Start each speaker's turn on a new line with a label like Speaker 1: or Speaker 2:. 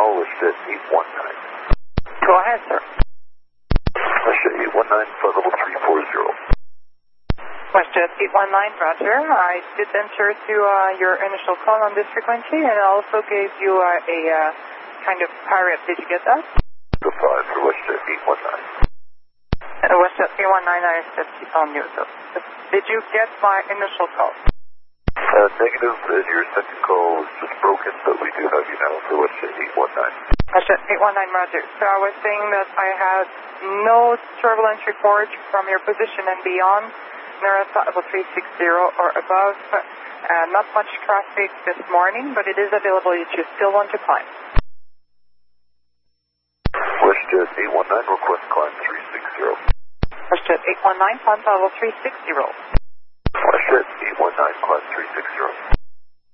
Speaker 1: call, WestJet 819.
Speaker 2: Go ahead, sir.
Speaker 1: WestJet 819, flight level 340.
Speaker 2: WestJet 819, roger. I did enter to your initial call on this frequency, and I also gave you a kind of pirate. Did you get that?
Speaker 1: The 5 for WestJet 819.
Speaker 2: WestJet 819, I said keep on you. So, did you get my initial call?
Speaker 1: Negative, your second call is just broken, but we do have you now for WestJet 819.
Speaker 2: WestJet 819, roger. So I was saying that I had no turbulence report from your position and beyond. Narasa level 360 or above. Not much traffic this morning, but it is available if you still want to climb.
Speaker 1: WestJet 819, request climb 360.
Speaker 2: WestJet 819, climb level 360.
Speaker 1: WestJet 819, climb 360.